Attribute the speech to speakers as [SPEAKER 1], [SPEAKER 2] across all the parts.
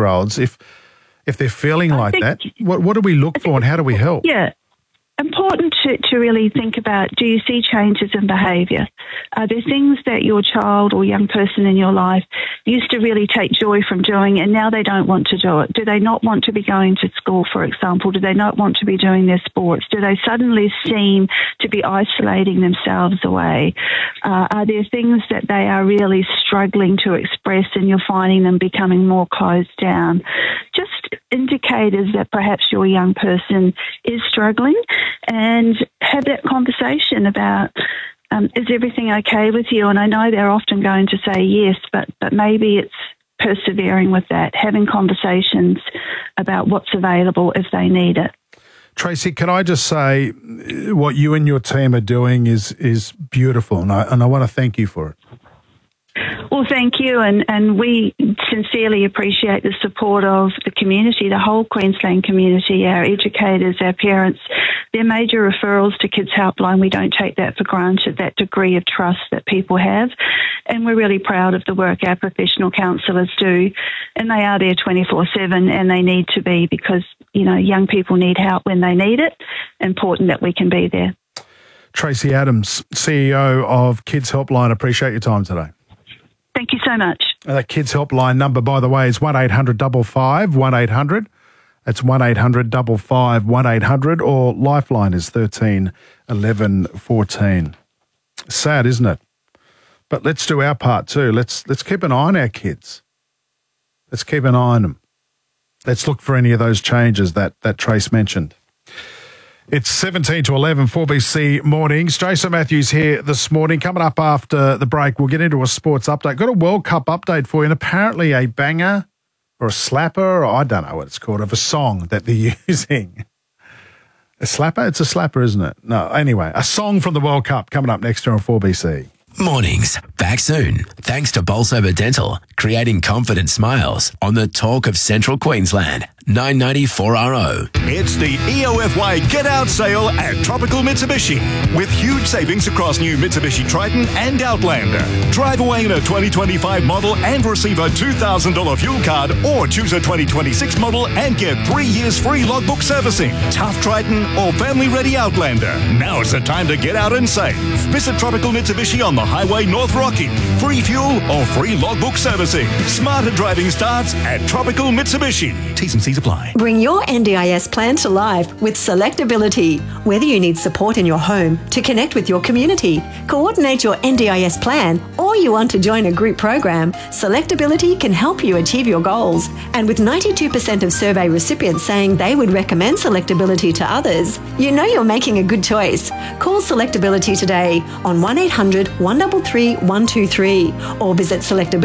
[SPEAKER 1] 13-year-olds, if they're feeling like that, what do we look for and how do we help?
[SPEAKER 2] Yeah. Important to really think about, do you see changes in behaviour? Are there things that your child or young person in your life used to really take joy from doing and now they don't want to do it? Do they not want to be going to school, for example? Do they not want to be doing their sports? Do they suddenly seem to be isolating themselves away? Are there things that they are really struggling to express and you're finding them becoming more closed down? Just indicators that perhaps your young person is struggling, and have that conversation about, is everything okay with you? And I know they're often going to say yes, but maybe it's persevering with that, having conversations about what's available if they need it.
[SPEAKER 1] Tracy, can I just say what you and your team are doing is beautiful, and I want to thank you for it.
[SPEAKER 2] Well, thank you, and we sincerely appreciate the support of the community, the whole Queensland community, our educators, our parents. They're major referrals to Kids Helpline. We don't take that for granted, that degree of trust that people have, and we're really proud of the work our professional counsellors do, and they are there 24/7, and they need to be because, you know, young people need help when they need it. Important that we can be there.
[SPEAKER 1] Tracy Adams, CEO of Kids Helpline, appreciate your time today.
[SPEAKER 2] Thank you so much.
[SPEAKER 1] That Kids Helpline number, by the way, is 1800 1800. That's 1800 1800, or Lifeline is 13 11 14. Sad, isn't it? But let's do our part too. Let's keep an eye on our kids. Let's keep an eye on them. Let's look for any of those changes that Trace mentioned. It's 17 to 11, 4BC Mornings. Jason Matthews here this morning. Coming up after the break, we'll get into a sports update. Got a World Cup update for you, and apparently a banger or a slapper, or I don't know what it's called, of a song that they're using. A slapper? It's a slapper, isn't it? No, anyway, a song from the World Cup coming up next year on 4BC.
[SPEAKER 3] Mornings, back soon. Thanks to Bolsover Dental, creating confident smiles on the talk of Central Queensland. 994RO.
[SPEAKER 4] It's the EOFY Get Out sale at Tropical Mitsubishi, with huge savings across new Mitsubishi Triton and Outlander. Drive away in a 2025 model and receive a $2,000 fuel card, or choose a 2026 model and get 3 years free logbook servicing. Tough Triton or family-ready Outlander. Now is the time to get out and save. Visit Tropical Mitsubishi on the Highway North Rocky. Free fuel or free logbook servicing. Smarter driving starts at Tropical Mitsubishi. T's and C's apply.
[SPEAKER 5] Bring your NDIS plan to life with Selectability. Whether you need support in your home, to connect with your community, coordinate your NDIS plan, or you want to join a group program, Selectability can help you achieve your goals. And with 92% of survey recipients saying they would recommend Selectability to others, you know you're making a good choice. Call Selectability today on 1800 133 123 or visit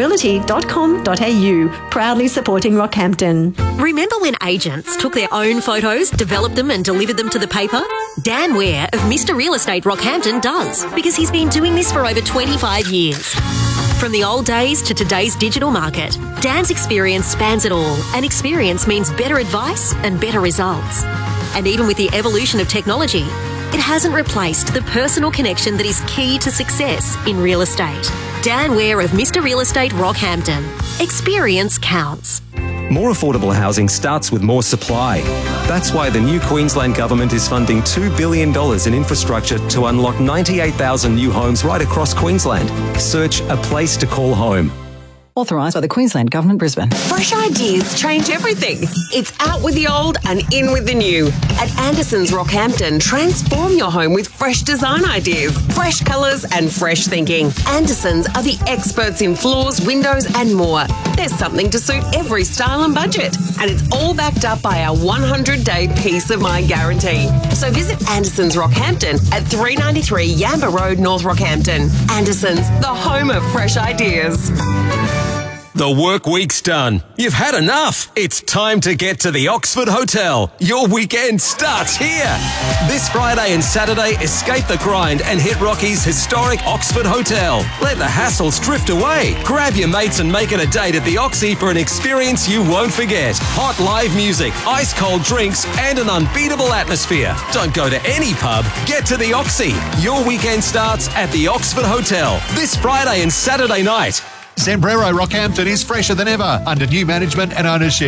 [SPEAKER 5] selectability.com.au, proudly supporting Rockhampton.
[SPEAKER 6] Remember when agents took their own photos, developed them and delivered them to the paper? Dan Ware of Mr. Real Estate Rockhampton does, because he's been doing this for over 25 years. From the old days to today's digital market, Dan's experience spans it all, and experience means better advice and better results. And even with the evolution of technology, it hasn't replaced the personal connection that is key to success in real estate. Dan Ware of Mr. Real Estate Rockhampton. Experience counts.
[SPEAKER 7] More affordable housing starts with more supply. That's why the new Queensland Government is funding $2 billion in infrastructure to unlock 98,000 new homes right across Queensland. Search A Place to Call Home.
[SPEAKER 8] Authorised by the Queensland Government, Brisbane.
[SPEAKER 9] Fresh ideas change everything. It's out with the old and in with the new. At Anderson's Rockhampton, transform your home with fresh design ideas, fresh colours and fresh thinking. Anderson's are the experts in floors, windows and more. There's something to suit every style and budget. And it's all backed up by our 100-day peace of mind guarantee. So visit Anderson's Rockhampton at 393 Yamba Road, North Rockhampton. Anderson's, the home of fresh ideas.
[SPEAKER 10] The work week's done. You've had enough. It's time to get to the Oxford Hotel. Your weekend starts here. This Friday and Saturday, escape the grind and hit Rocky's historic Oxford Hotel. Let the hassles drift away. Grab your mates and make it a date at the Oxy for an experience you won't forget. Hot live music, ice cold drinks, and an unbeatable atmosphere. Don't go to any pub. Get to the Oxy. Your weekend starts at the Oxford Hotel this Friday and Saturday night.
[SPEAKER 11] Zambrero Rockhampton is fresher than ever under new management and ownership.